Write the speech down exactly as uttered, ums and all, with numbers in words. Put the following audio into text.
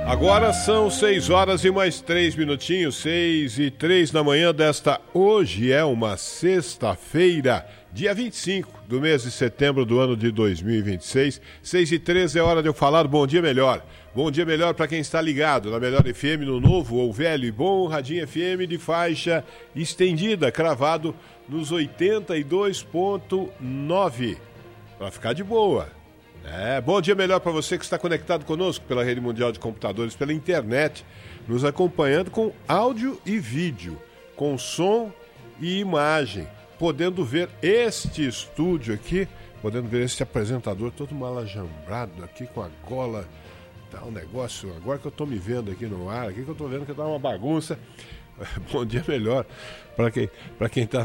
Agora são seis horas e mais três minutinhos, seis e três da manhã desta. Hoje é uma sexta-feira, dia vinte e cinco do mês de setembro do ano de dois mil e vinte e seis. seis e três é hora de eu falar Bom Dia Melhor. Bom dia melhor para quem está ligado na Melhor F M, no novo ou velho e bom Radinho F M de faixa estendida, cravado nos oitenta e dois ponto nove. Para ficar de boa. É, bom dia melhor para você que está conectado conosco pela Rede Mundial de Computadores, pela internet, nos acompanhando com áudio e vídeo, com som e imagem, podendo ver este estúdio aqui, podendo ver este apresentador todo malajambrado aqui com a gola, tá um negócio, agora que eu estou me vendo aqui no ar, aqui que eu estou vendo que tá uma bagunça. Bom dia melhor para quem para quem está